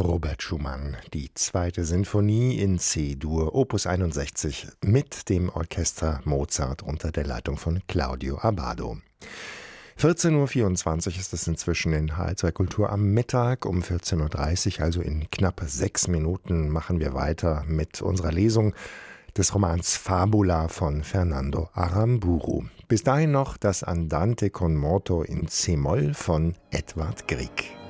Robert Schumann, die zweite Sinfonie in C-Dur, Opus 61, mit dem Orchester Mozart unter der Leitung von Claudio Abbado. 14.24 Uhr ist es inzwischen in HR2 Kultur am Mittag. Um 14.30 Uhr, also in knapp 6 Minuten, machen wir weiter mit unserer Lesung des Romans Fabula von Fernando Aramburu. Bis dahin noch das Andante con moto in C-Moll von Edvard Grieg.